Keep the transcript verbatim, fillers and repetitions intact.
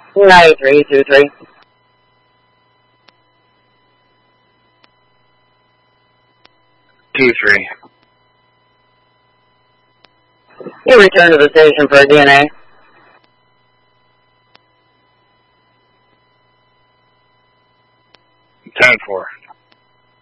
ninety-three two three. two three. You return to the station for a D N A. ten four.